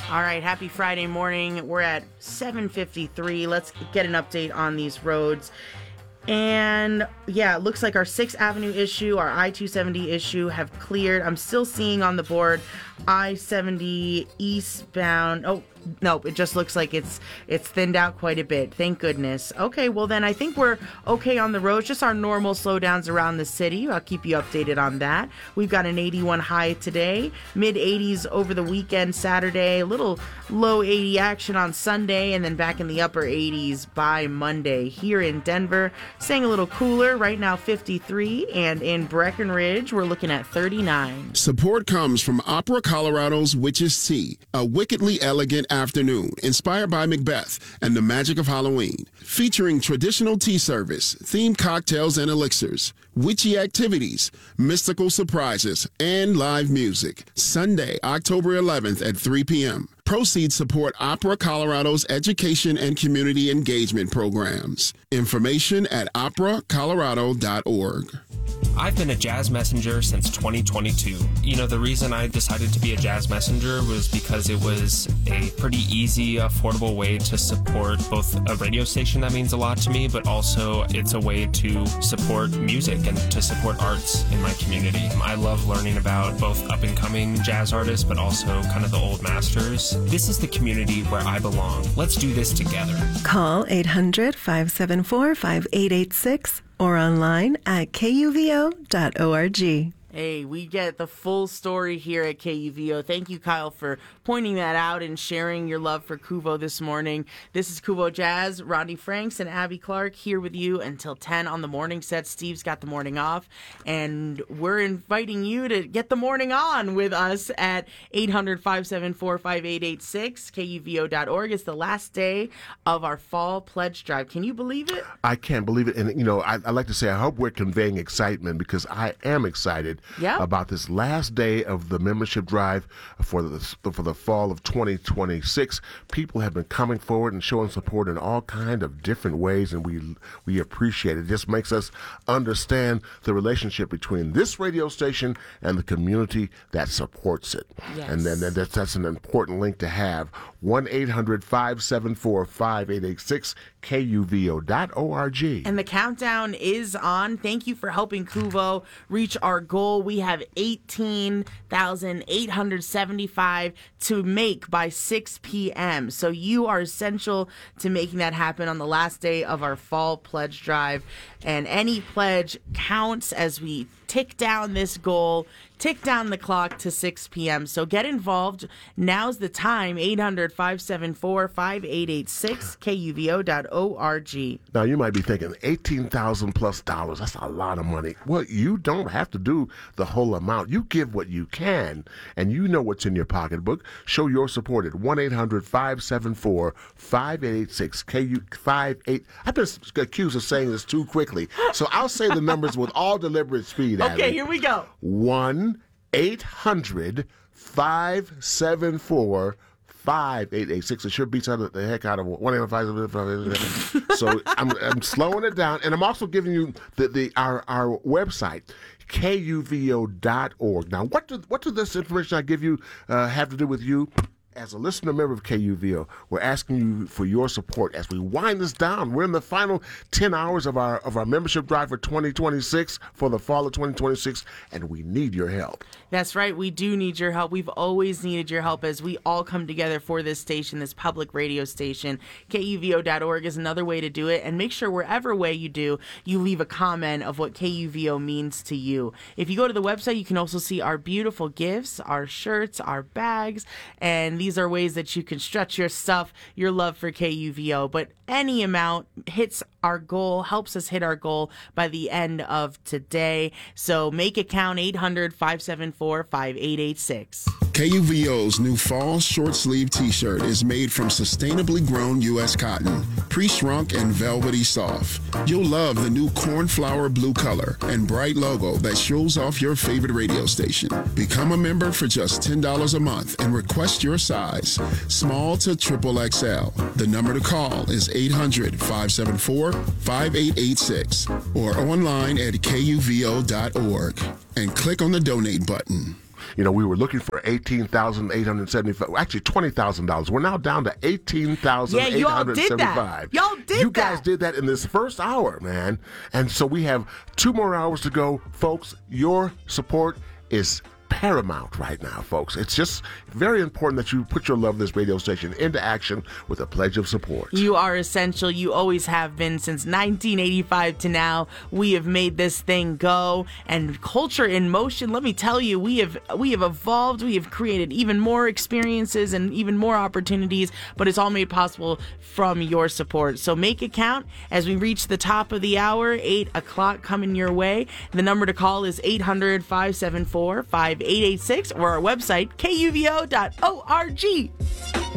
All right, happy Friday morning. We're at 7:53. Let's get an update on these roads. And yeah, it looks like our 6th Avenue issue, our I-270 issue have cleared. I'm still seeing on the board I-70 eastbound. Oh, nope, it just looks like it's thinned out quite a bit. Thank goodness. Okay, well then I think we're okay on the roads. Just our normal slowdowns around the city. I'll keep you updated on that. We've got an 81 high today, mid-80s over the weekend Saturday, a little low 80 action on Sunday, and then back in the upper 80s by Monday. Here in Denver, staying a little cooler. Right now 53, and in Breckenridge, we're looking at 39. Support comes from Opera Colorado's Witch's Tea, a wickedly elegant afternoon inspired by Macbeth and the magic of Halloween, featuring traditional tea service, themed cocktails and elixirs, witchy activities, mystical surprises, and live music. Sunday, October 11th at 3 p.m. Proceeds support Opera Colorado's education and community engagement programs. Information at operacolorado.org. I've been a jazz messenger since 2022. You know, the reason I decided to be a jazz messenger was because it was a pretty easy, affordable way to support both a radio station that means a lot to me, but also it's a way to support music and to support arts in my community. I love learning about both up-and-coming jazz artists, but also kind of the old masters. This is the community where I belong. Let's do this together. Call 800-574-5886 or online at kuvo.org. Hey, we get the full story here at KUVO. Thank you, Kyle, for pointing that out and sharing your love for Kuvo this morning. This is Kuvo Jazz. Rodney Franks and Abby Clark here with you until 10 on the morning set. Steve's got the morning off, and we're inviting you to get the morning on with us at 800-574-5886, kuvo.org. It's the last day of our fall pledge drive. Can you believe it? I can't believe it. And, you know, I like to say I hope we're conveying excitement, because I am excited about this last day of the membership drive for the fall of 2026. People have been coming forward and showing support in all kind of different ways, and we appreciate it. It just makes us understand the relationship between this radio station and the community that supports it. Yes. And then that's an important link to have. 1-800-574-5886, kuvo.org. And the countdown is on. Thank you for helping Kuvo reach our goal. We have 18,875 to make by 6 p.m. So you are essential to making that happen on the last day of our fall pledge drive. And any pledge counts as we tick down this goal, tick down the clock to 6 p.m. So get involved. Now's the time. 800-574-5886, kuvo.org. Now, you might be thinking, $18,000 plus, that's a lot of money. Well, you don't have to do the whole amount. You give what you can, and you know what's in your pocketbook. Show your support at 1-800-574-5886, I've been accused of saying this too quickly, so I'll say the numbers with all deliberate speed. Okay, here we go. 1-800-574-5886. It sure beats the heck out of 1-800-574. So I'm slowing it down, and I'm also giving you our website, kuvo.org. Now, what do this information I give you have to do with you? As a listener member of KUVO, we're asking you for your support as we wind this down. We're in the final 10 hours of our membership drive for 2026, for the fall of 2026, and we need your help. That's right. We do need your help. We've always needed your help as we all come together for this station, this public radio station. KUVO.org is another way to do it. And make sure wherever way you do, you leave a comment of what KUVO means to you. If you go to the website, you can also see our beautiful gifts, our shirts, our bags, and these are ways that you can stretch your stuff, your love for KUVO. But any amount hits our goal, helps us hit our goal by the end of today. So make it count. 800-574-5886. KUVO's new fall short sleeve t-shirt is made from sustainably grown U.S. cotton, pre-shrunk and velvety soft. You'll love the new cornflower blue color and bright logo that shows off your favorite radio station. Become a member for just $10 a month and request your size, small to XXL. The number to call is 800-574-5886 or online at kuvo.org and click on the donate button. We were looking for $18,875, actually $20,000. We're now down to $18,875. Yeah, you all did that. You guys did that in this first hour, man. And so we have 2 more hours to go. Folks, your support is paramount right now, folks. It's just very important that you put your Love This radio station into action with a pledge of support. You are essential. You always have been since 1985 to now. We have made this thing go, and Culture in Motion. Let me tell you, we have evolved. We have created even more experiences and even more opportunities, but it's all made possible from your support. So make it count as we reach the top of the hour. 8 o'clock coming your way. The number to call is 800-574-5886 or our website, kuvo.org.